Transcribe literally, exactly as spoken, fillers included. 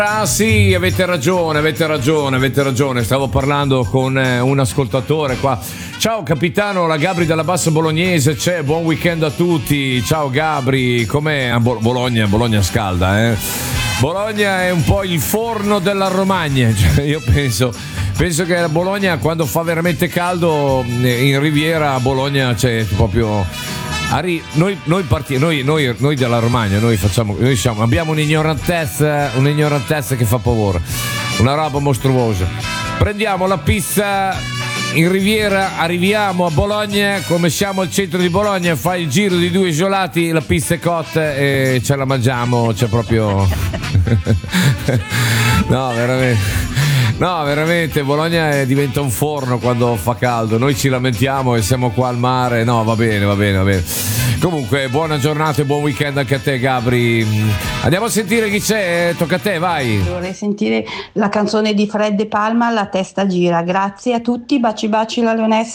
Ah sì, avete ragione, avete ragione, avete ragione. Stavo parlando con eh, un ascoltatore qua. Ciao capitano, la Gabri della Bassa Bolognese c'è, buon weekend a tutti. Ciao Gabri, com'è? A Bo- Bologna, Bologna scalda, eh? Bologna è un po' il forno della Romagna, cioè, io penso, penso che a Bologna quando fa veramente caldo in Riviera a Bologna c'è proprio... Ari, noi, noi, parti, noi, noi, noi della Romagna, noi facciamo, noi siamo, abbiamo un'ignorantezza, un'ignorantezza che fa paura, una roba mostruosa. Prendiamo la pizza in Riviera, arriviamo a Bologna, come siamo al centro di Bologna, fai il giro di due isolati, la pizza è cotta e ce la mangiamo, c'è proprio... no, veramente... No, veramente, Bologna diventa un forno quando fa caldo. Noi ci lamentiamo e siamo qua al mare. No, va bene, va bene, va bene. Comunque, buona giornata e buon weekend anche a te, Gabri. Andiamo a sentire chi c'è. Tocca a te, vai. Vorrei sentire la canzone di Fred De Palma, La testa gira. Grazie a tutti, baci baci la Leonessa.